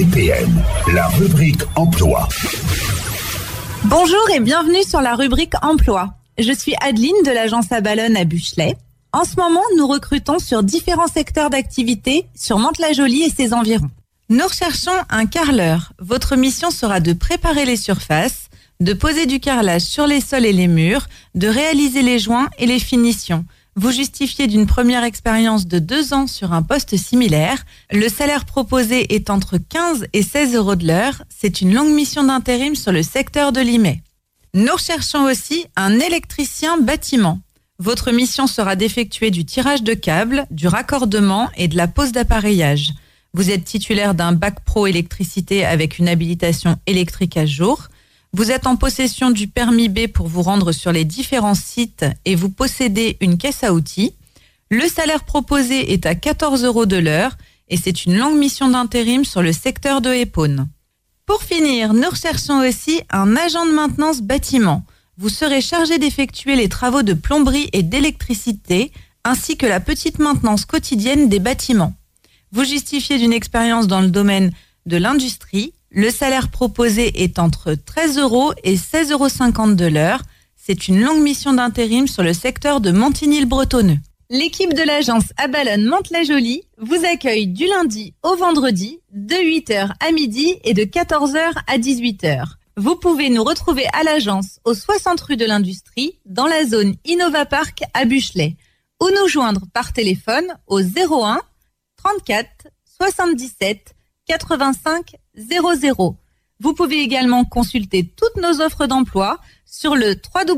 RPM, la rubrique emploi. Bonjour et bienvenue sur la rubrique emploi. Je suis Adeline de l'agence Abalone à Buchelet. En ce moment, nous recrutons sur différents secteurs d'activité sur Mantes-la-Jolie et ses environs. Nous recherchons un carreleur. Votre mission sera de préparer les surfaces, de poser du carrelage sur les sols et les murs, de réaliser les joints et les finitions. Vous justifiez d'une première expérience de 2 ans sur un poste similaire. Le salaire proposé est entre 15 et 16 euros de l'heure. C'est une longue mission d'intérim sur le secteur de Limay. Nous recherchons aussi un électricien bâtiment. Votre mission sera d'effectuer du tirage de câbles, du raccordement et de la pose d'appareillage. Vous êtes titulaire d'un bac pro électricité avec une habilitation électrique à jour. Vous êtes en possession du permis B pour vous rendre sur les différents sites et vous possédez une caisse à outils. Le salaire proposé est à 14 euros de l'heure et c'est une longue mission d'intérim sur le secteur de Épône. Pour finir, nous recherchons aussi un agent de maintenance bâtiment. Vous serez chargé d'effectuer les travaux de plomberie et d'électricité ainsi que la petite maintenance quotidienne des bâtiments. Vous justifiez d'une expérience dans le domaine de l'industrie. Le salaire proposé est entre 13 euros et 16,50 € de l'heure. C'est une longue mission d'intérim sur le secteur de Montigny-le-Bretonneux. L'équipe de l'agence Abalone Mantes-la-Jolie vous accueille du lundi au vendredi de 8h à midi et de 14h à 18h. Vous pouvez nous retrouver à l'agence au 60 rue de l'Industrie dans la zone Innova Park à Buchelet ou nous joindre par téléphone au 01 34 77 85 00. Vous pouvez également consulter toutes nos offres d'emploi sur le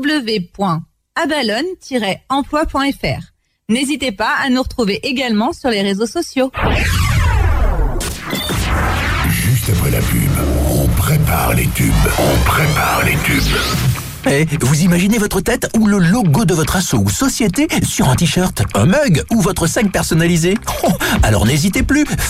www.abalone-emploi.fr. N'hésitez pas à nous retrouver également sur les réseaux sociaux. Juste après la pub, on prépare les tubes. Vous imaginez votre tête ou le logo de votre asso ou société sur un t-shirt, un mug ou votre sac personnalisé? Alors n'hésitez plus,